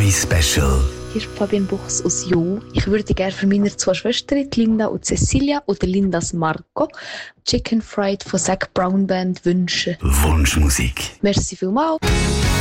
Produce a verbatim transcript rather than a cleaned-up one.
Special. Hier ist Fabian Buchs aus Jo. Ich würde gerne für meine zwei Schwestern, Linda und Cecilia oder Lindas Marco, Chicken Fried von Zac Brown Band wünschen. Wunschmusik. Merci vielmals.